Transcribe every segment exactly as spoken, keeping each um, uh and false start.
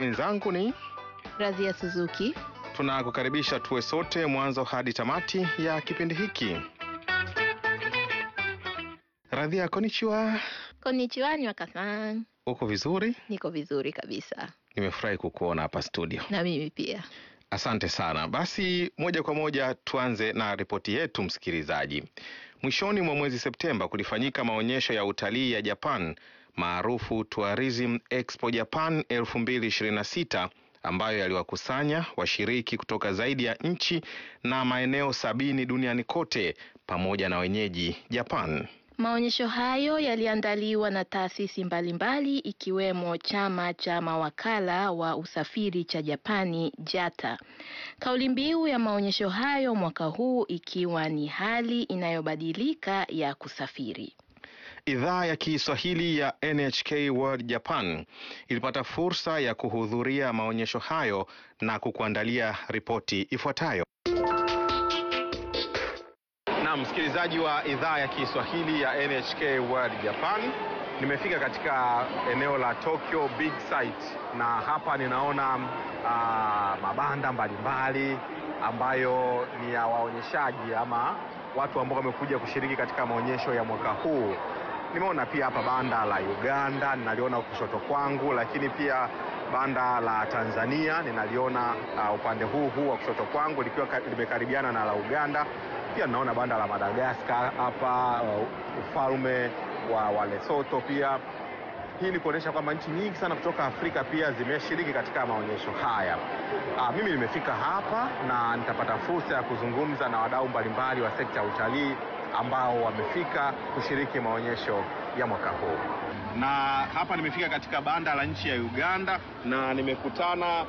mwenzangu ni Razia Suzuki. Tunakukaribisha tuwe sote mwanzo hadi tamati ya kipindi hiki. Razia, konnichiwa. Konnichiwa, Nyoka-san. Uko vizuri? Niko vizuri kabisa. Nimefurahi kukuona hapa studio. Na mimi pia. Asante sana. Basi moja kwa moja tuanze na ripoti yetu, msikilizaji. Mwishoni mwa mwezi Septemba kulifanyika maonyesho ya utalii ya Japan maarufu Tourism Expo Japan elfu mbili ishirini na sita, ambayo yaliwakusanya washiriki kutoka zaidi ya nchi na maeneo sabini duniani kote pamoja na wenyeji Japan. Maonyesho hayo yaliandaliwa na taasisi mbalimbali ikiwemo chama cha mawakala wa usafiri cha Japani JATA. Kauli mbiu ya maonyesho hayo mwaka huu ikiwa ni hali inayobadilika ya kusafiri. Idhaa ya Kiswahili ya N H K World Japan ilipata fursa ya kuhudhuria maonyesho hayo na kukuandalia ripoti ifuatayo. Na msikilizaji wa idhaa ya Kiswahili ya N H K World Japan, nimefika katika eneo la Tokyo Big Sight, na hapa ninaona uh, mabanda mbalimbali ambayo ni ya waonyeshaji ama watu ambao wamekuja kushiriki katika maonyesho ya mwaka huu. Nimeona pia hapa banda la Uganda, ninaliona kushoto kwangu, lakini pia banda la Tanzania ninaliona uh, upande huu huu wa kushoto kwangu likiwa limekaribiana na la Uganda. Pia naona banda la Madagascar hapa, uh, ufalme wa, wa Lesotho pia. Hii ni kuonesha kwamba nchi nyingi sana kutoka Afrika pia zimeshiriki katika maonyesho haya. Uh, mimi nimefika hapa na nitapata fursa ya kuzungumza na wadau mbalimbali wa sekta ya utalii ambao wamefika kushiriki maonyesho ya mwaka huu. Na hapa nimefika katika banda la nchi ya Uganda na nimekutana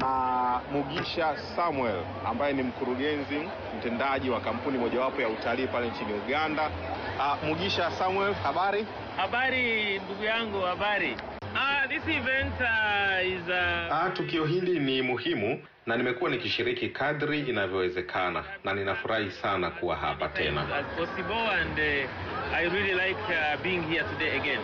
na Mugisha Samuel ambaye ni mkurugenzi mtendaji wa kampuni mojawapo ya utalii pale nchini Uganda. Uh, Mugisha Samuel, habari? Habari ndugu yangu, habari. Ah, this event uh, is uh... Ah, tukio hili ni muhimu na nimekuwa nikishiriki kadri inavyowezekana na ninafurahi sana kuwa hapa tena. As possible and uh, I really like uh, being here today again.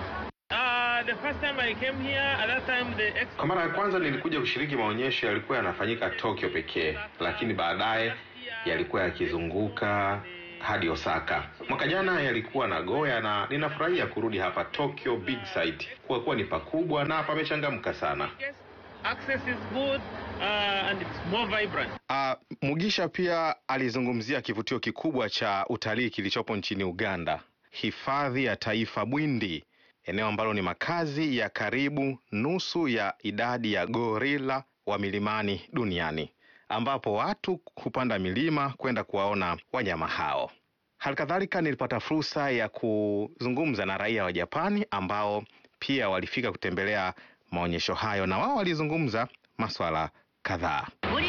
Uh, the first time I came here, at that time the expo... Kwa mara ya kwanza nilikuja kushiriki maonyesho yalikuwa yanafanyika Tokyo pekee, lakini baadaye yalikuwa yakizunguka hadi Osaka. Mwaka jana yalikuwa Nagoya na ninafurahia kurudi hapa Tokyo Big Sight kwa kuwa ni pakubwa na pamechangamka sana. Access is good uh, and it's more vibrant. Uh, Mugisha pia alizungumzia kivutio kikubwa cha utalii kilichopo nchini Uganda, hifadhi ya taifa Bwindi, eneo ambalo ni makazi ya karibu nusu ya idadi ya gorila wa milimani duniani, ambapo watu hupanda milima kwenda kuwaona wanyama hao. Halikadhalika nilipata fursa ya kuzungumza na raia wa Japani ambao pia walifika kutembelea maonyesho hayo, na wao walizungumza masuala kadhaa.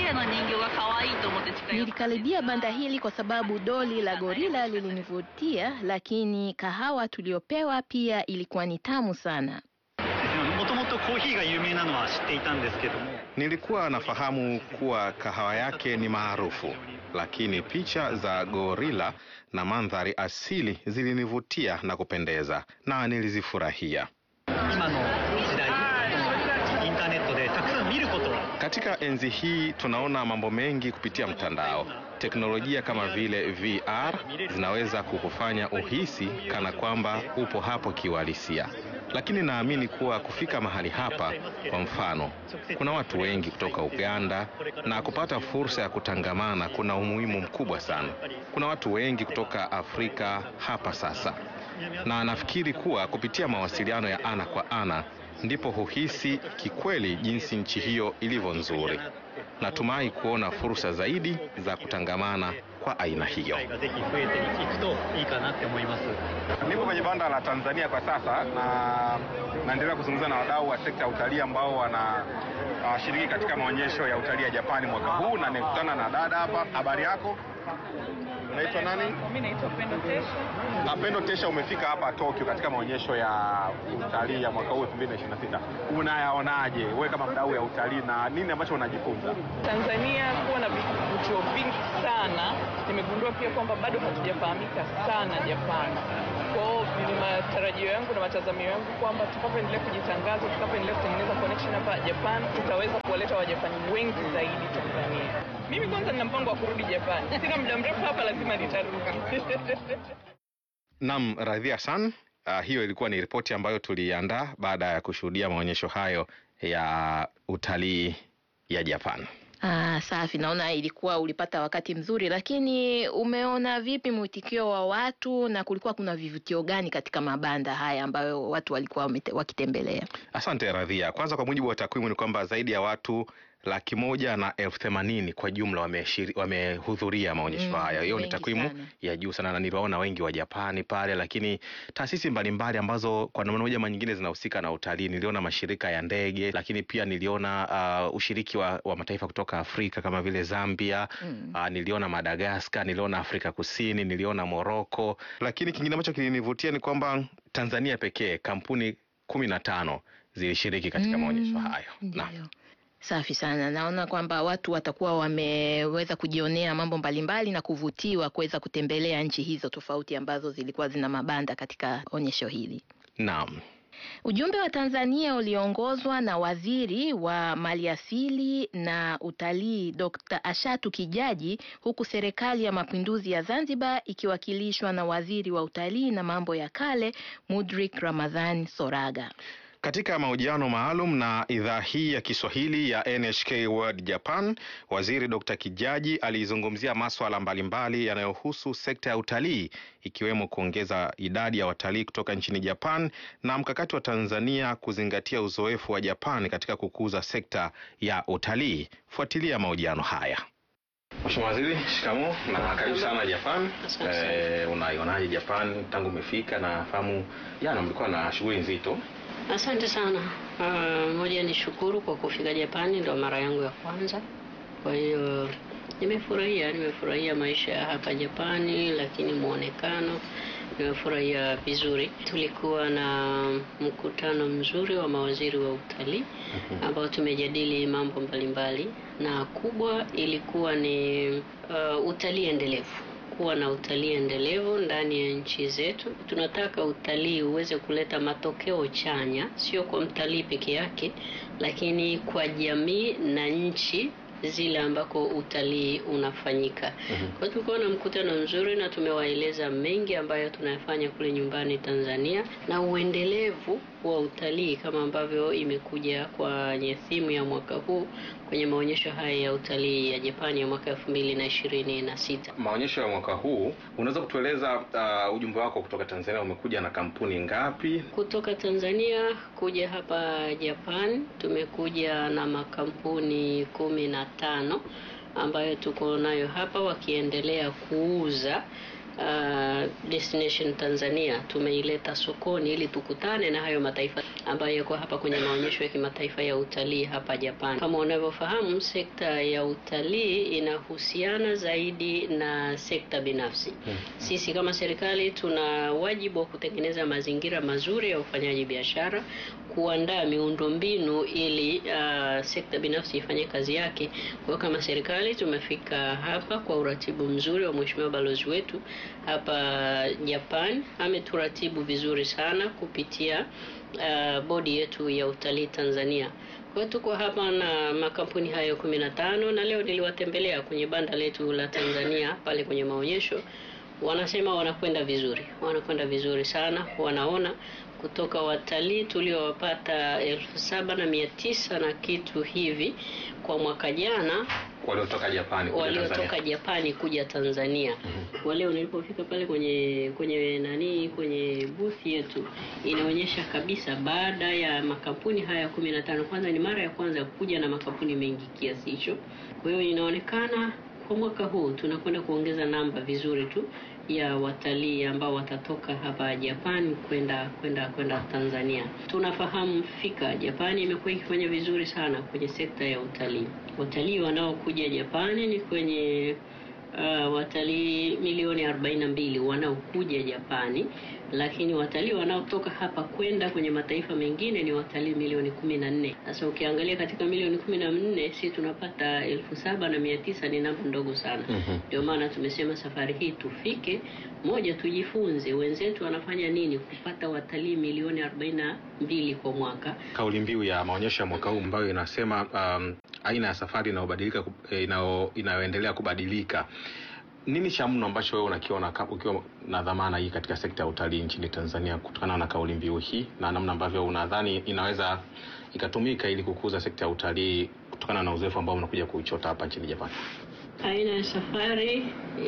Nilikaribia banda hili kwa sababu doli la gorila lilinivutia, lakini kahawa tuliopewa pia ilikuwa ni tamu sana. Nilikuwa nafahamu kuwa kahawa yake ni maarufu, lakini picha za gorila na mandhari asili zilinivutia na kupendeza na nilizifurahia. Katika enzi hii tunaona mambo mengi kupitia mtandao. Teknolojia kama vile V R zinaweza kukufanya uhisi kana kwamba upo hapo kiuhalisia. Lakini naamini kuwa kufika mahali hapa, kwa mfano, kuna watu wengi kutoka Uganda na kupata fursa ya kutangamana kuna umuhimu mkubwa sana. Kuna watu wengi kutoka Afrika hapa sasa. Na nafikiri kuwa kupitia mawasiliano ya ana kwa ana ndipo huhisi kikweli jinsi nchi hiyo ilivyo nzuri. Natumai kuona fursa zaidi za kutangamana kwa aina hiyo. Nipo kwenye banda la Tanzania kwa sasa na naendelea kuzungumza na wadau wa sekta ya utalii ambao wana uh, shiriki katika maonyesho ya utalii ya Japani mwaka huu, na nimekutana na dada hapa. Habari yako? Unaitwa nani? Mimi naitwa Pendo Tesha. Pendo Tesha, umefika hapa Tokyo katika maonyesho ya utalii ya mwaka huu elfu mbili ishirini na sita. Unayaonaje wewe kama mdau ya utalii na nini ambacho unajifunza? Tanzania kuwa na vivutio vingi sana. Nimegundua pia kwamba bado hatujafahamika sana Japan. Kwa hiyo ni matarajio yangu na matazamio yangu kwamba tutakapoendelea kujitangaza, tutakapoendelea kutengeneza connection hapa Japan, tutaweza kuwaleta Wajapani wengi zaidi Tanzania. Mimi kwanza nina mpango wa kurudi Japan. Sina muda mrefu hapa, lazima nitarudi. Naam, Radhia San, uh, hiyo ilikuwa ni ripoti ambayo tuliandaa baada ya kushuhudia maonyesho hayo ya utalii ya Japan. Ah, safi. Naona ilikuwa ulipata wakati mzuri, lakini umeona vipi mwitikio wa watu na kulikuwa kuna vivutio gani katika mabanda haya ambayo watu walikuwa wakitembelea? Asante Radhia. Kwanza, kwa mujibu wa takwimu ni kwamba zaidi ya watu laki moja na elfu themanini kwa jumla wamehudhuria maonyesho haya. Hiyo ni takwimu ya juu sana, na niliwaona wengi wa Japani pale, lakini taasisi mbalimbali ambazo kwa namna moja ama nyingine zinahusika na utalii. Niliona mashirika ya ndege, lakini pia niliona uh, ushiriki wa, wa mataifa kutoka Afrika kama vile Zambia, mm. uh, niliona Madagascar, niliona Afrika Kusini, niliona Morocco. Lakini kingine ambacho kilinivutia ni kwamba Tanzania pekee kampuni kumi na tano zilishiriki katika mm. maonyesho hayo. Naam. Safi sana. Naona kwamba watu watakuwa wameweza kujionea mambo mbalimbali na kuvutiwa kuweza kutembelea nchi hizo tofauti ambazo zilikuwa zina mabanda katika onyesho hili. Naam. Ujumbe wa Tanzania uliongozwa na Waziri wa Maliasili na Utalii Dokta Ashatu Kijaji, huku Serikali ya Mapinduzi ya Zanzibar ikiwakilishwa na Waziri wa Utalii na Mambo ya Kale Mudrik Ramadhan Soraga. Katika mahojiano maalum na idhaa hii ya Kiswahili ya N H K World Japan, Waziri Dokta Kijaji alizungumzia masuala mbalimbali yanayohusu sekta ya utalii, ikiwemo kuongeza idadi ya watalii kutoka nchini Japan na mkakati wa Tanzania kuzingatia uzoefu wa Japan katika kukuza sekta ya utalii. Fuatilia mahojiano haya. Mheshimiwa Waziri, shikamoo na karibu sana Japan. Eh, unaionaje Japan tangu umefika? Na fahamu jana mlikuwa na shughuli nzito. Asante sana. Uh, moja ni shukuru kwa kufika Japani, ndio mara yangu ya kwanza. Kwa hiyo nimefurahia, nimefurahia maisha ya hapa Japani, lakini muonekano nimefurahia vizuri. Tulikuwa na mkutano mzuri wa mawaziri wa utalii ambao tumejadili mambo mbalimbali, na kubwa ilikuwa ni uh, utalii endelevu. Kuwa na utalii endelevu ndani ya nchi zetu. Tunataka utalii uweze kuleta matokeo chanya, sio kwa mtalii peke yake, lakini kwa jamii na nchi zile ambako utalii unafanyika. Mm-hmm. Kwa tulikuwa na mkutano mzuri na tumewaeleza mengi ambayo tunayafanya kule nyumbani Tanzania na uendelevu wa utalii kama ambavyo imekuja kwenye theme ya mwaka huu kwenye maonyesho haya ya utalii ya Japani ya mwaka elfu mbili na ishirini na sita. Maonyesho ya mwaka huu, unaweza kutueleza uh, ujumbe wako kutoka Tanzania? Umekuja na kampuni ngapi? Kutoka Tanzania kuja hapa Japan tumekuja na makampuni kumi na tano ambayo tuko nayo hapa wakiendelea kuuza. Uh, Destination Tanzania tumeileta sokoni ili tukutane na hayo mataifa ambayo yako hapa kwenye maonyesho ya kimataifa ya utalii hapa Japan. Kama unavyofahamu, sekta ya utalii inahusiana zaidi na sekta binafsi. Hmm. Sisi kama serikali tuna wajibu wa kutengeneza mazingira mazuri ya ufanyaji biashara, kuandaa miundombinu ili uh, sekta binafsi ifanye kazi yake. Kwa kama serikali tumefika hapa kwa uratibu mzuri wa Mheshimiwa Balozi wetu hapa Japan. Ameturatibu vizuri sana kupitia uh, bodi yetu ya utalii Tanzania. Kwa tuko hapa na makampuni hayo kumi na tano, na leo niliwatembelea kwenye banda letu la Tanzania pale kwenye maonyesho. Wanasema wanakwenda vizuri, wanakwenda vizuri sana. Wanaona kutoka watalii tuliowapata elfu saba na mia tisa na kitu hivi kwa mwaka jana waliotoka Japani kuja Tanzania. Waliotoka Japani kuja Tanzania. Mm-hmm. Wale nilipofika pale kwenye kwenye nani kwenye booth yetu, inaonyesha kabisa baada ya makampuni haya kumi na tano, kwanza ni mara ya kwanza kuja na makampuni mengi kiasi hicho. Kwa hiyo inaonekana kwa mwaka huu tunakwenda kuongeza namba vizuri tu ya watalii ambao watatoka hapa Japan kwenda kwenda kwenda Tanzania. Tunafahamu fika Japani imekuwa ikifanya vizuri sana kwenye sekta ya utalii. Watalii wanaokuja Japani ni kwenye uh, watalii milioni arobaini na mbili wanaokuja Japani lakini watalii wanaotoka hapa kwenda kwenye mataifa mengine ni watalii milioni kumi na nne. Sasa ukiangalia katika milioni kumi na nne, si tunapata elfu saba na mia tisa, ni namba ndogo sana. Ndio maana tumesema safari hii tufike, moja, tujifunze wenzetu wanafanya nini kupata watalii milioni arobaini na mbili kwa mwaka. Kauli mbiu ya maonyesho ya mwaka huu ambayo inasema um, aina ya safari inayobadilika inao, inayoendelea kubadilika. Nini cha mno ambacho wewe unakiona ukiwa na dhamana hii katika sekta ya utalii nchini Tanzania kutokana na kauli mbiu hii, na namna ambavyo unadhani inaweza ikatumika ili kukuza sekta ya utalii kutokana na uzoefu ambao unakuja kuichota hapa nchini Japan? Aina ya safari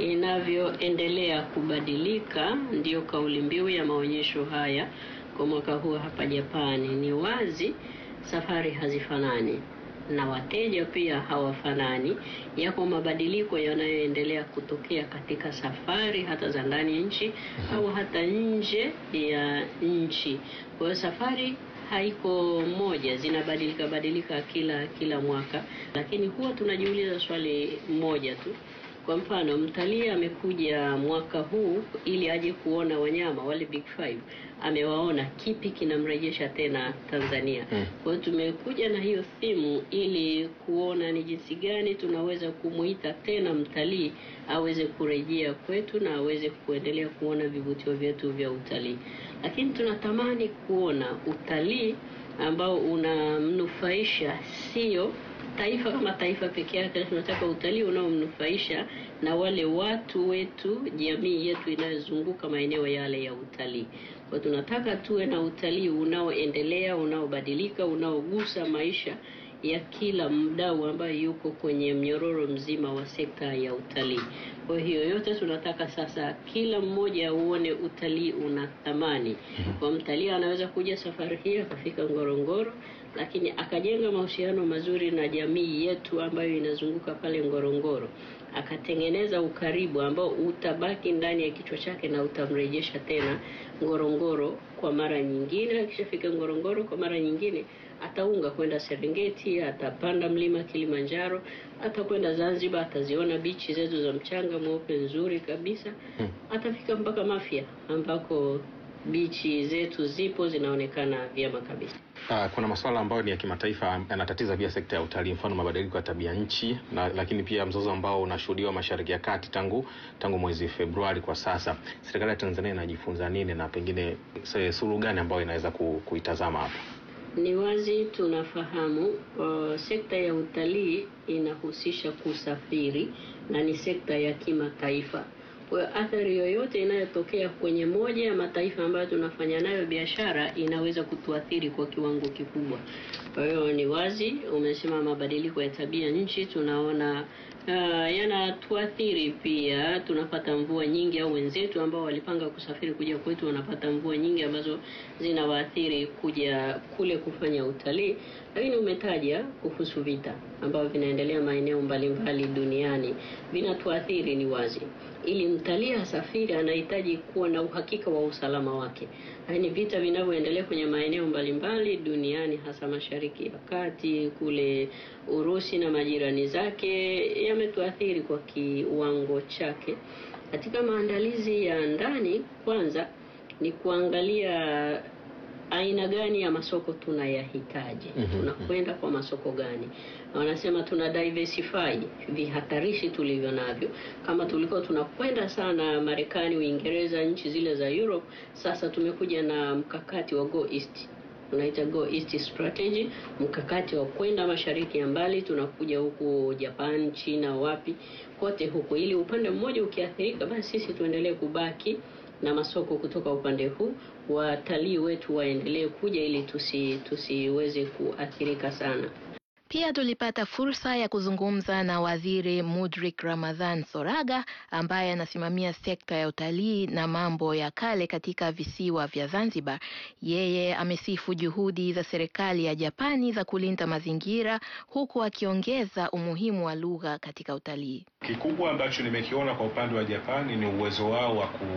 inavyoendelea kubadilika ndiyo kauli mbiu ya maonyesho haya kwa mwaka huu hapa Japani. Ni wazi safari hazifanani na wateja pia hawafanani. Yako mabadiliko yanayoendelea kutokea katika safari hata za ndani ya nchi au hata nje ya nchi. Kwa hiyo safari haiko moja, zinabadilika badilika kila kila mwaka, lakini huwa tunajiuliza swali moja tu. Kwa mfano, mtalii amekuja mwaka huu ili aje kuona wanyama wale big five, amewaona, kipi kinamrejesha tena Tanzania? Mm. Kwa hiyo tumekuja na hiyo theme ili kuona ni jinsi gani tunaweza kumuita tena mtalii aweze kurejea kwetu na aweze kuendelea kuona vivutio vyetu vya utalii. Lakini tunatamani kuona utalii ambao unamnufaisha sio taifa kama taifa pekee yake. Tunataka utalii unaomnufaisha na wale watu wetu, jamii yetu inayozunguka maeneo yale ya utalii. Kwa tunataka tuwe na utalii unaoendelea, unaobadilika, unaogusa maisha ya kila mdau ambaye yuko kwenye mnyororo mzima wa sekta ya utalii. Kwa hiyo yote tunataka sasa kila mmoja uone utalii una thamani. Kwa mtalii anaweza kuja safari hii akafika Ngorongoro, lakini akajenga mahusiano mazuri na jamii yetu ambayo inazunguka pale Ngorongoro, akatengeneza ukaribu ambao utabaki ndani ya kichwa chake na utamrejesha tena Ngorongoro kwa mara nyingine. Akishafika Ngorongoro kwa mara nyingine, ataunga kwenda Serengeti, atapanda mlima Kilimanjaro, atakwenda Zanzibar, ataziona bichi zetu za mchanga mweupe nzuri kabisa. Hmm. Atafika mpaka Mafia ambako bichi zetu zipo zinaonekana vyema kabisa. Uh, kuna masuala ambayo ni ya kimataifa yanatatiza pia sekta ya utalii, mfano mabadiliko ya tabia nchi, na lakini pia mzozo ambao unashuhudiwa Mashariki ya Kati tangu tangu mwezi Februari kwa sasa. Serikali ya Tanzania inajifunza nini na pengine suluhu gani ambayo inaweza kuitazama hapa? Ni wazi tunafahamu uh, sekta ya utalii inahusisha kusafiri na ni sekta ya kimataifa. Kwa athari yoyote inayotokea kwenye moja ya mataifa ambayo tunafanya nayo biashara inaweza kutuathiri kwa kiwango kikubwa. Kwa hiyo ni wazi, umesema mabadiliko ya tabia nchi, tunaona uh, yanatuathiri pia. Tunapata mvua nyingi, au wenzetu ambao walipanga kusafiri kuja kwetu wanapata mvua nyingi ambazo zinawaathiri kuja kule kufanya utalii. Lakini umetaja kuhusu vita ambao vinaendelea maeneo mbalimbali duniani, vinatuathiri ni wazi. Ili mtalii asafiri anahitaji kuwa na uhakika wa usalama wake. Yaani vita vinavyoendelea kwenye maeneo mbalimbali duniani, hasa Mashariki ya Kati, kule Urusi na majirani zake, yametuathiri kwa kiwango chake. Katika maandalizi ya ndani, kwanza ni kuangalia aina gani ya masoko tunayahitaji. Mm-hmm. Tunakwenda kwa masoko gani? Wanasema tuna diversify vihatarishi tulivyo navyo. Kama tulikuwa tunakwenda sana Marekani, Uingereza, nchi zile za Europe, sasa tumekuja na mkakati wa Go East. Tunaita Go East strategy, mkakati wa kwenda mashariki ya mbali. Tunakuja huku Japan, China, wapi kote huko, ili upande mmoja ukiathirika basi sisi tuendelee kubaki na masoko kutoka upande huu, watalii wetu waendelee kuja ili tusi tusiweze kuathirika sana. Pia tulipata fursa ya kuzungumza na Waziri Mudrik Ramadhan Soraga ambaye anasimamia sekta ya utalii na mambo ya kale katika visiwa vya Zanzibar. Yeye amesifu juhudi za serikali ya Japani za kulinda mazingira, huku akiongeza umuhimu wa lugha katika utalii. Kikubwa ambacho nimekiona kwa upande wa Japani ni uwezo wao wa ku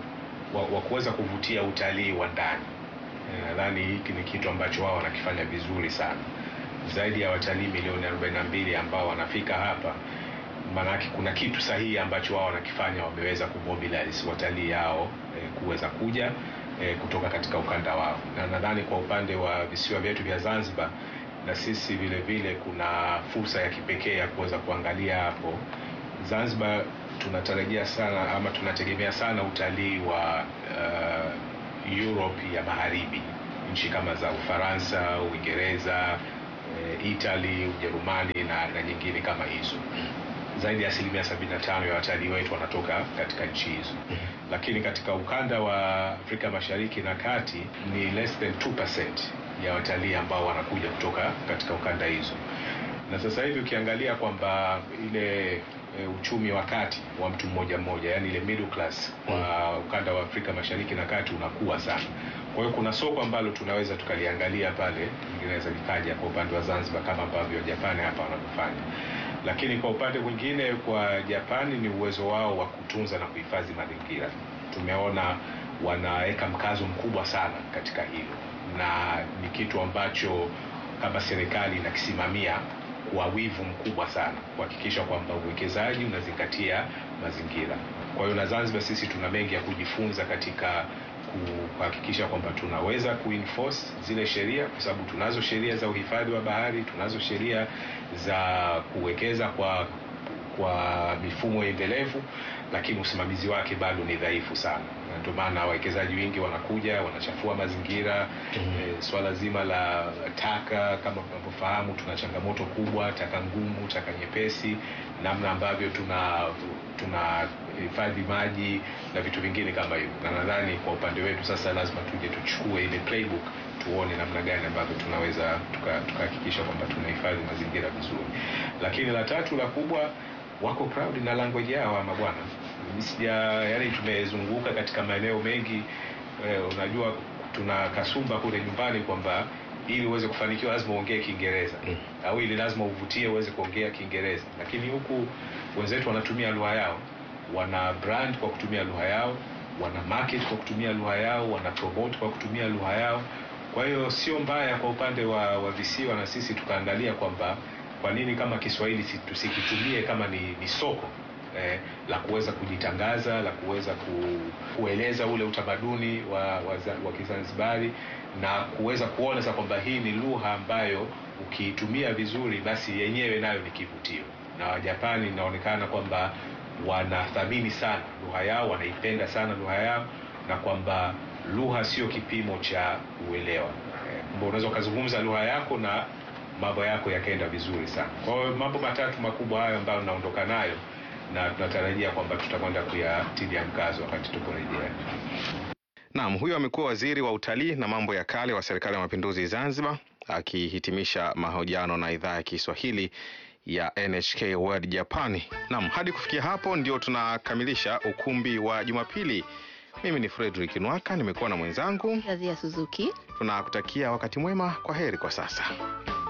wa, wa kuweza kuvutia utalii wa ndani. Nadhani hiki ni kitu ambacho wao wanakifanya vizuri sana. Zaidi ya watalii milioni arobaini na mbili ambao wanafika hapa, maanake kuna kitu sahihi ambacho wao wanakifanya, wameweza kumobilize watalii hao eh, kuweza kuja eh, kutoka katika ukanda wao. Na nadhani kwa upande wa visiwa vyetu vya Zanzibar, na sisi vile vile kuna fursa ya kipekee ya kuweza kuangalia hapo. Zanzibar tunatarajia sana ama tunategemea sana utalii wa uh, Europe ya Magharibi, nchi kama za Ufaransa, Uingereza, e, Italy, Ujerumani na, na nyingine kama hizo. Zaidi ya asilimia sabini na tano ya watalii wetu wanatoka katika nchi hizo. Lakini katika ukanda wa Afrika Mashariki na Kati ni less than two percent ya watalii ambao wanakuja kutoka katika ukanda hizo. Na sasa hivi ukiangalia kwamba ile e, uchumi wa kati wa mtu mmoja mmoja, yani ile middle class wa ukanda wa Afrika Mashariki na Kati unakuwa sana. Kwa hiyo kuna soko ambalo tunaweza tukaliangalia pale, inaweza likaja kwa upande wa Zanzibar kama ambavyo Japani hapa wanafanya. Lakini kwa upande mwingine kwa Japani ni uwezo wao wa kutunza na kuhifadhi mazingira. Tumeona wanaweka mkazo mkubwa sana katika hilo, na ni kitu ambacho kama serikali inakisimamia kwa wivu mkubwa sana kuhakikisha kwamba uwekezaji unazingatia mazingira. Kwa hiyo na Zanzibar sisi tuna mengi ya kujifunza katika kuhakikisha kwamba tunaweza kuenforce zile sheria, kwa sababu tunazo sheria za uhifadhi wa bahari, tunazo sheria za kuwekeza kwa kwa mifumo endelevu, lakini usimamizi wake bado ni dhaifu sana. Ndio maana wawekezaji wengi wanakuja wanachafua mazingira. Mm-hmm. E, swala zima la taka, kama tunavyofahamu, tuna changamoto kubwa, taka ngumu, taka nyepesi, namna ambavyo tuna tuna hifadhi maji na vitu vingine kama hivyo. Na nadhani kwa upande wetu sasa lazima tuje tuchukue ile playbook, tuone namna gani ambavyo tunaweza tukahakikisha tuka kwamba tunahifadhi mazingira vizuri. Lakini la tatu la kubwa, wako proud na language yao ama bwana. Sija, yani tumezunguka katika maeneo mengi, eh, unajua tuna kasumba kule nyumbani kwamba ili uweze kufanikiwa lazima uongee Kiingereza. Mm. Au ili lazima uvutie uweze kuongea Kiingereza. Lakini huku wenzetu wanatumia lugha yao, wana brand kwa kutumia lugha yao, wana market kwa kutumia lugha yao, wana promote kwa kutumia lugha yao. Kwa hiyo sio mbaya kwa upande wa, wa visiwa na sisi tukaangalia kwamba kwa nini kama Kiswahili tusikitumie kama ni, ni soko eh, la kuweza kujitangaza, la kuweza ku, kueleza ule utamaduni wa, wa, wa Kizanzibari, na kuweza kuona sasa kwamba hii ni lugha ambayo ukiitumia vizuri basi yenyewe nayo ni kivutio. Na Wajapani inaonekana kwamba wanathamini sana lugha yao, wanaipenda sana lugha yao, na kwamba lugha sio kipimo cha uelewa. Eh, unaweza kuzungumza lugha yako na mambo yako yakaenda vizuri sana. Kwa hiyo mambo matatu makubwa hayo ambayo naondoka nayo, na tunatarajia kwamba tutakwenda kuyatilia mkazo wakati tuporejea. Naam, huyo amekuwa waziri wa utalii na mambo ya kale wa Serikali ya Mapinduzi Zanzibar, akihitimisha mahojiano na idhaa ya Kiswahili ya N H K World Japan. Naam, hadi kufikia hapo ndio tunakamilisha ukumbi wa Jumapili. Mimi ni Frederick Nwaka, nimekuwa na mwenzangu Razia Suzuki. Tunakutakia wakati mwema, kwa heri kwa sasa.